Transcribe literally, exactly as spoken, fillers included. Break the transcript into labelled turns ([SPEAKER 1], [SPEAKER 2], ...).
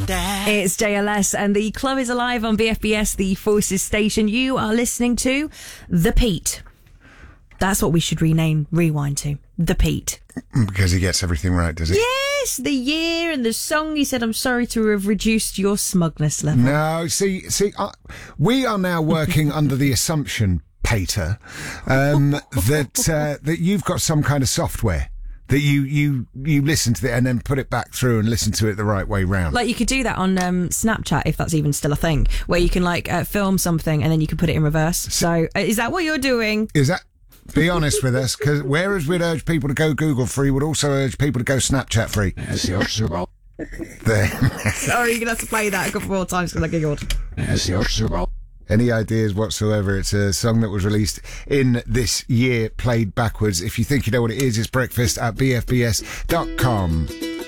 [SPEAKER 1] It's J L S and the club is alive on B F B S, the Forces station. You are listening to The Pete. That's what we should rename Rewind to. The Pete.
[SPEAKER 2] Because he gets everything right, does he?
[SPEAKER 1] Yes, the year and the song. He said, I'm sorry to have reduced your smugness level.
[SPEAKER 2] No, see, see, uh, we are now working under the assumption, Pater, um, that uh, that you've got some kind of software that you, you, you listen to it and then put it back through and listen to it the right way round.
[SPEAKER 1] Like you could do that on um, Snapchat, if that's even still a thing, where you can like uh, film something and then you can put it in reverse. So uh, is that what you're doing?
[SPEAKER 2] Is that... Be honest with us, because whereas we'd urge people to go Google free, we'd also urge people to go Snapchat free. There.
[SPEAKER 1] Sorry, you're going to have to play that a couple more times because I giggled.
[SPEAKER 2] Any ideas whatsoever? It's a song that was released in this year, played backwards. If you think you know what it is, it's breakfast at b f b s dot com.